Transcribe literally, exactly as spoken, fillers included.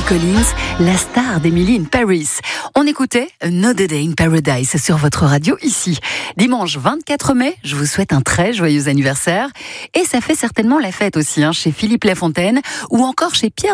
Collins, la star d'Emily in Paris. On écoutait Another Day in Paradise sur votre radio ici. Dimanche vingt-quatre mai, je vous souhaite un très joyeux anniversaire. Et ça fait certainement la fête aussi, hein, chez Philippe Lafontaine ou encore chez Pierre